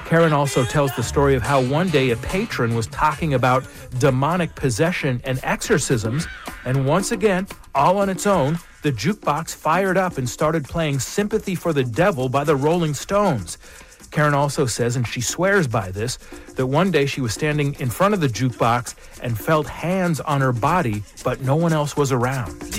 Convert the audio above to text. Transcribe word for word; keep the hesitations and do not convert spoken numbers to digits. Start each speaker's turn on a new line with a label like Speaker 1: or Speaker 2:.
Speaker 1: Karen also tells the story of how one day a patron was talking about demonic possession and exorcisms, and once again, all on its own, the jukebox fired up and started playing Sympathy for the Devil by the Rolling Stones. Karen also says, and she swears by this, that one day she was standing in front of the jukebox and felt hands on her body, but no one else was around.